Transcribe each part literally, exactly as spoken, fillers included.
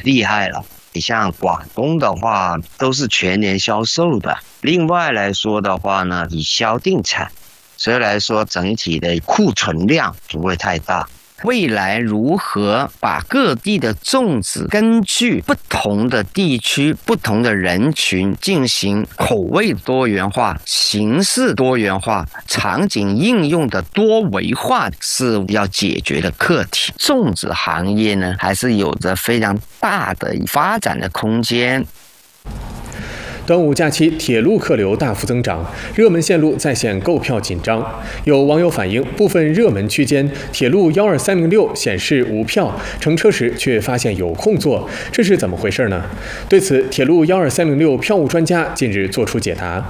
厉害了。你像广东的话，都是全年销售的。另外来说的话呢，以销定产，所以来说整体的库存量不会太大。未来如何把各地的粽子根据不同的地区、不同的人群进行口味多元化、形式多元化、场景应用的多维化，是要解决的课题。粽子行业呢，还是有着非常大的发展的空间。 端午假期，铁路客流大幅增长，热门线路在线购票紧张。有网友反映，部分热门区间铁路一二三零六显示无票，乘车时却发现有空座，这是怎么回事呢？对此，铁路一二三零六票务专家近日作出解答。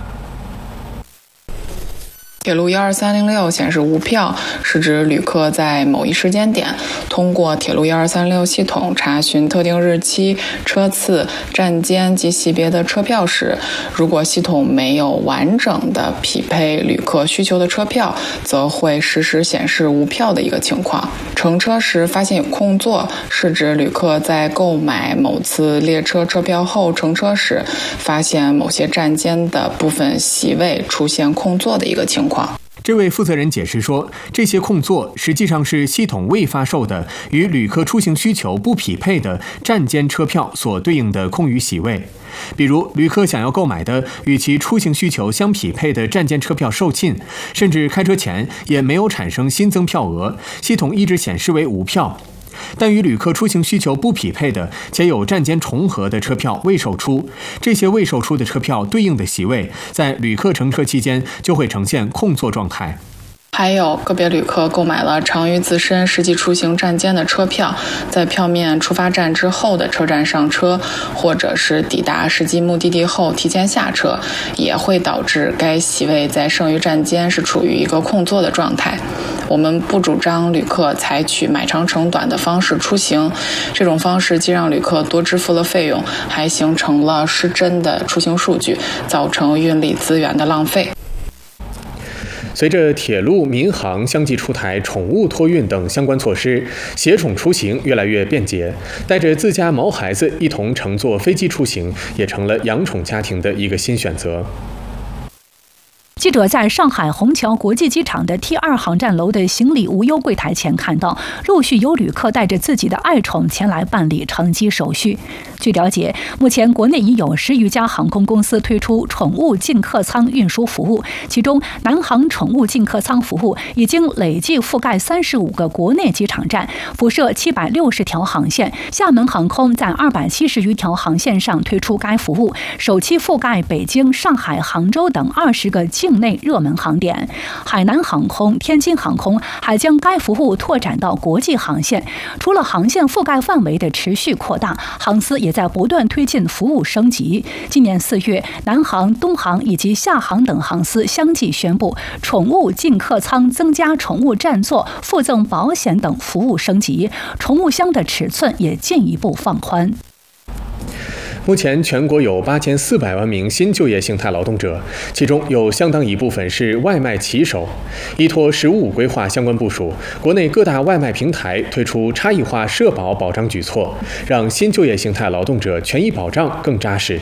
铁路一二三零六显示无票，是指旅客在某一时间点通过铁路一二三零六系统查询特定日期、车次、站间及级别的车票时，如果系统没有完整的匹配旅客需求的车票，则会实时显示无票的一个情况。乘车时发现有空座，是指旅客在购买某次列车车票后乘车时，发现某些站间的部分席位出现空座的一个情况。 这位负责人解释说，这些空座实际上是系统未发售的与旅客出行需求不匹配的站间车票所对应的空余席位。比如，旅客想要购买的与其出行需求相匹配的站间车票售罄，甚至开车前也没有产生新增票额，系统一直显示为无票。但与旅客出行需求不匹配的且有站间重合的车票未售出，这些未售出的车票对应的席位在旅客乘车期间就会呈现空座状态。 还有个别旅客购买了长于自身实际出行站间的车票，在票面出发站之后的车站上车，或者是抵达实际目的地后提前下车，也会导致该席位在剩余站间是处于一个空座的状态。我们不主张旅客采取买长乘短的方式出行，这种方式既让旅客多支付了费用，还形成了失真的出行数据，造成运力资源的浪费。 随着铁路、民航相继出台宠物托运等相关措施，携宠出行越来越便捷，带着自家毛孩子一同乘坐飞机出行，也成了养宠家庭的一个新选择。 记者在上海虹桥国际机场的 T 二 航站楼的行李无忧柜台前看到，陆续有旅客带着自己的爱宠前来办理乘机手续。据了解，目前国内已有十余家航空公司推出宠物进客舱运输服务，其中南航宠物进客舱服务已经累计覆盖三十五个国内机场站，辐射七百六十条航线。厦门航空在二百七十余条航线上推出该服务，首期覆盖北京、上海、杭州等二十个境内热门航点。海南航空、天津航空还将该服务拓展到国际航线。除了航线覆盖范围的持续扩大，航司也在不断推进服务升级。今年四月，南航、东航以及厦航等航司相继宣布，宠物进客舱增加宠物占座、附赠保险等服务升级，宠物箱的尺寸也进一步放宽。 目前，全国有八千四百万名新就业形态劳动者，其中有相当一部分是外卖骑手。依托“十五五”规划相关部署，国内各大外卖平台推出差异化社保保障举措，让新就业形态劳动者权益保障更扎实。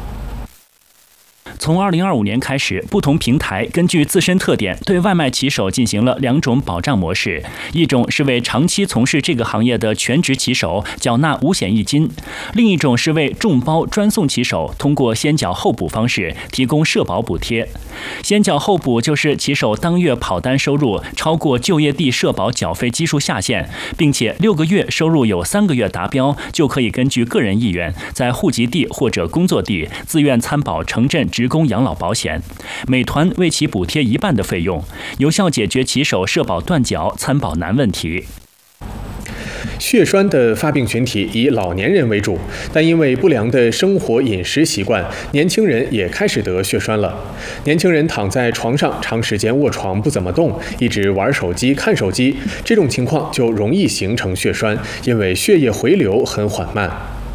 从二零二五年开始，不同平台根据自身特点，对外卖骑手进行了两种保障模式。一种是为长期从事这个行业的全职骑手缴纳五险一金，另一种是为众包专送骑手通过先缴后补方式提供社保补贴。先缴后补就是骑手当月跑单收入超过就业地社保缴费基数下限，并且六个月收入有三个月达标，就可以根据个人意愿，在户籍地或者工作地自愿参保城镇职工养老保险，美团为其补贴一半的费用，有效解决骑手社保断缴、参保难问题。 血栓的发病群体以老年人为主，但因为不良的生活饮食习惯，年轻人也开始得血栓了。年轻人躺在床上长时间卧床不怎么动，一直玩手机看手机，这种情况就容易形成血栓，因为血液回流很缓慢。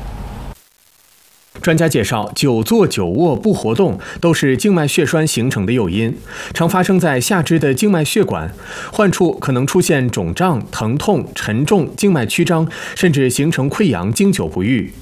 专家介绍，久坐久卧不活动都是静脉血栓形成的诱因，常发生在下肢的静脉血管，患处可能出现肿胀、疼痛、沉重、静脉曲张，甚至形成溃疡，经久不愈。